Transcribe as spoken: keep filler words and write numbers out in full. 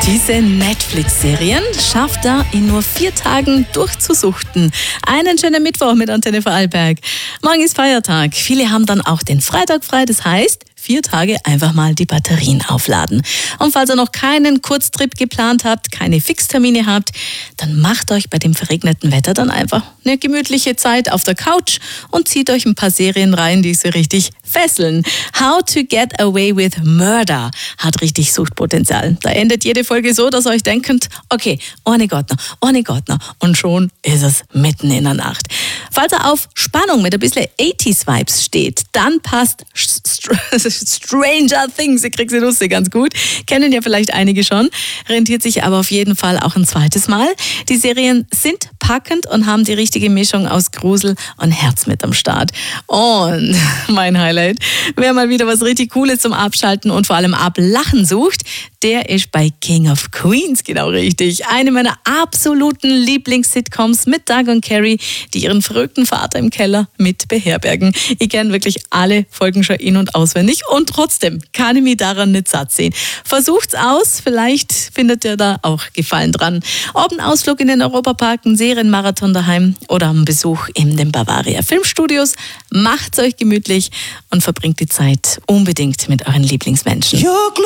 Diese Netflix-Serien schafft er in nur vier Tagen durchzusuchten. Einen schönen Mittwoch mit Antenne Vorarlberg. Morgen ist Feiertag. Viele haben dann auch den Freitag frei. Das heißt, vier Tage einfach mal die Batterien aufladen. Und falls ihr noch keinen Kurztrip geplant habt, keine Fixtermine habt, dann macht euch bei dem verregneten Wetter dann einfach eine gemütliche Zeit auf der Couch und zieht euch ein paar Serien rein, die so richtig fesseln. How to Get Away with Murder hat richtig Suchtpotenzial. Da endet jede Folge so, dass ihr euch denkt, okay, ohne Gott noch, ohne Gott noch. Und schon ist es mitten in der Nacht. Falls er auf Spannung mit ein bisschen achtziger-Vibes steht, dann passt Stranger Things, ich krieg sie lustig ganz gut, kennen ja vielleicht einige schon, rentiert sich aber auf jeden Fall auch ein zweites Mal. Die Serien sind packend und haben die richtige Mischung aus Grusel und Herz mit am Start. Und mein Highlight, wer mal wieder was richtig Cooles zum Abschalten und vor allem Ablachen sucht, der ist bei King of Queens genau richtig. Eine meiner absoluten Lieblings-Sitcoms mit Doug und Carrie, die ihren verrückten Vater im Keller mit beherbergen. Ich kenne wirklich alle Folgen schon in- und auswendig und trotzdem kann ich mich daran nicht satt sehen. Versucht's aus, vielleicht findet ihr da auch Gefallen dran. Ob ein Ausflug in den Europapark, ein Serienmarathon daheim oder ein Besuch in den Bavaria Filmstudios, macht's euch gemütlich und verbringt die Zeit unbedingt mit euren Lieblingsmenschen.